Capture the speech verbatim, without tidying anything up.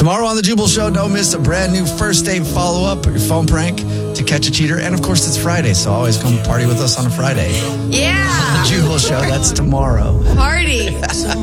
Tomorrow on The Jubal Show, don't miss a brand new first date follow-up, your phone prank to catch a cheater. And, of course, it's Friday, so always come party with us on a Friday. Yeah. The Jubal Show, that's tomorrow. Party.